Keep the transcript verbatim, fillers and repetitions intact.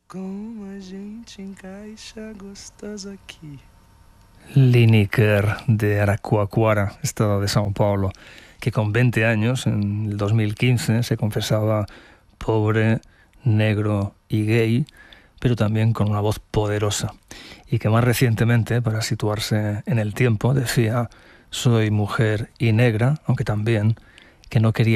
Como a gente encaixa gostoso aquí. Lineker de Araraquara, estado de São Paulo, que con veinte años, en el dos mil quince, se confesaba pobre, negro y gay, pero también con una voz poderosa. Y que más recientemente, para situarse en el tiempo, decía: soy mujer y negra, aunque también que no quería